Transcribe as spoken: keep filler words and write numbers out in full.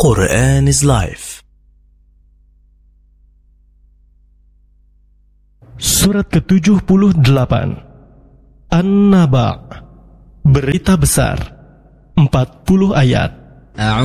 Quran is Life. Surat ke tujuh puluh delapan, An-Naba, berita besar, empat puluh ayat.